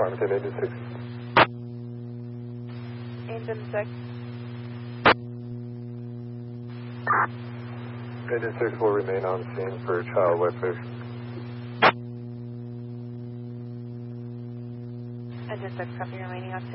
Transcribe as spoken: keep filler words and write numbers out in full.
Farmington, Engine six. Engine six. Engine six will remain on scene for child whitefish. Engine six, copy remaining on scene.